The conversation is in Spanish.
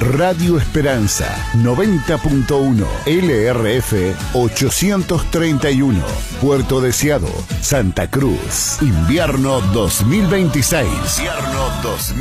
Radio Esperanza 90.1 LRF 831 Puerto Deseado, Santa Cruz. Invierno 2026. Invierno 2026.